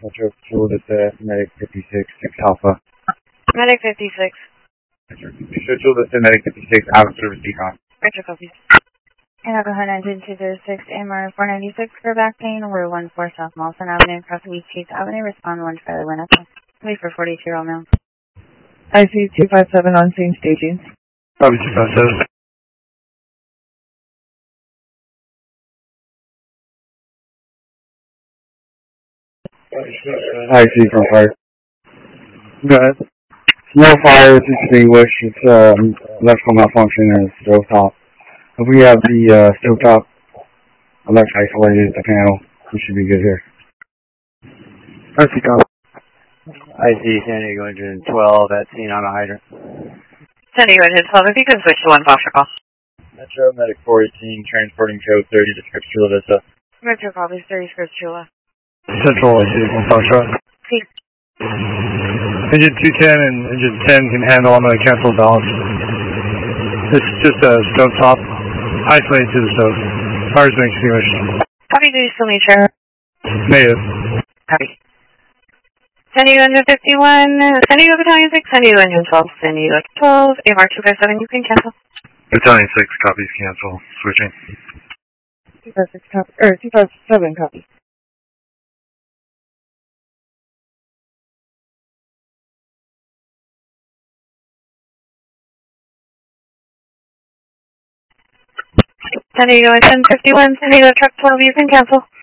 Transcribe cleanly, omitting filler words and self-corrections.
Metro Fuel, this Medic 56, 6 Alpha. Medic 56. Metro Fuel, this Medic 56, out of service decon. Metro copies. Alcohol engine 206, AMR 496 for back pain, Route 14 South Molson Avenue, across East Chase Avenue, respond 1 Charlie Winnetka. Wait for 42-year-old male. IC 257 on scene staging. Copy 257. IC from fire. Go ahead. No fire, it's extinguished, it's electrical malfunction and it's stove top. If we have the stove top electric isolated the panel, we should be good here. IC copy. IC San Diego engine 12 at scene on a hydrant. San Diego engine 12, if you could switch to 1 Foster call. Metro Medic 418, transporting code 30 to Scripps Chula Vista. Metro copies 30 Scripps Chula. Central IC, 1 Foxtrot. See. Engine 210 and engine 10 can handle, I'm going to cancel balance. It's just a stove top, isolated to the stove. Fire's been extinguished. Copy, do you still need share? Negative. Copy. San Diego engine 51, San Diego Battalion 6, San Diego engine 12, San Diego 12, AMR 257, you can cancel. Battalion 6 copies, cancel, switching. 256 copy, or 257 copy. San Diego engine 51, San Diego truck 12, you can cancel.